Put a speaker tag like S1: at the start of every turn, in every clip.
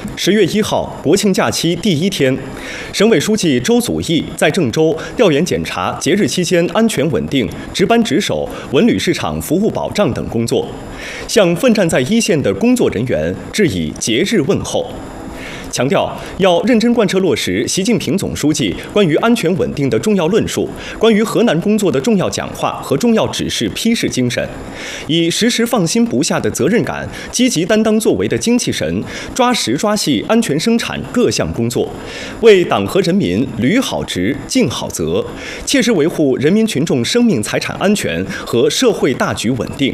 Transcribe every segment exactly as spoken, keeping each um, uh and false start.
S1: 十月一号，国庆假期第一天，省委书记周祖义在郑州调研检查节日期间安全稳定、值班值守、文旅市场服务保障等工作，向奋战在一线的工作人员致以节日问候。强调要认真贯彻落实习近平总书记关于安全稳定的重要论述、关于河南工作的重要讲话和重要指示批示精神，以时时放心不下的责任感、积极担当作为的精气神，抓实抓细安全生产各项工作，为党和人民履好职、尽好责，切实维护人民群众生命财产安全和社会大局稳定。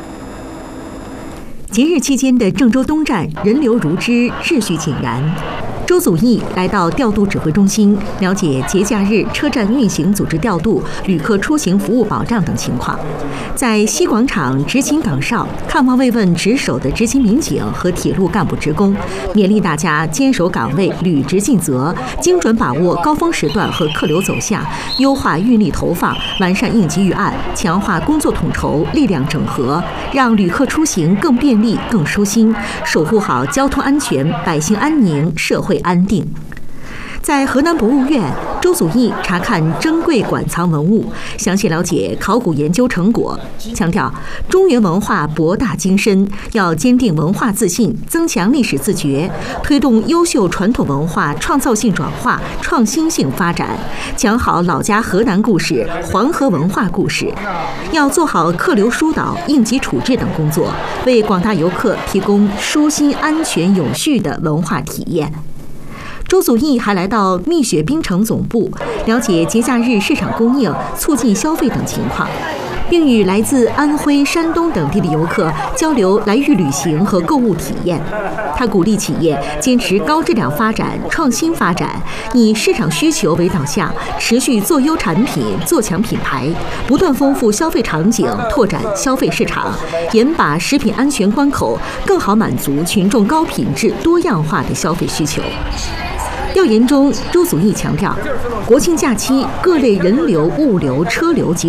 S2: 节日期间的郑州东站人流如织，秩序井然。周祖义来到调度指挥中心，了解节假日车站运行组织调度、旅客出行服务保障等情况。在西广场执勤岗哨看望慰问值守的执勤民警和铁路干部职工，勉励大家坚守岗位，履职尽责，精准把握高峰时段和客流走向，优化运力投放，完善应急预案，强化工作统筹，力量整合，让旅客出行更便利、更舒心，守护好交通安全、百姓安宁、社会安定。在河南博物院，周祖义查看珍贵馆藏文物，详细了解考古研究成果，强调中原文化博大精深，要坚定文化自信，增强历史自觉，推动优秀传统文化创造性转化、创新性发展，讲好老家河南故事、黄河文化故事，要做好客流疏导、应急处置等工作，为广大游客提供舒心、安全、有序的文化体验。周祖义还来到蜜雪冰城总部，了解节假日市场供应、促进消费等情况，并与来自安徽、山东等地的游客交流来渝旅行和购物体验。他鼓励企业坚持高质量发展、创新发展，以市场需求为导向，持续做优产品、做强品牌，不断丰富消费场景，拓展消费市场，严把食品安全关口，更好满足群众高品质、多样化的消费需求。调研中，周祖义强调，国庆假期各类人流、物流、车流及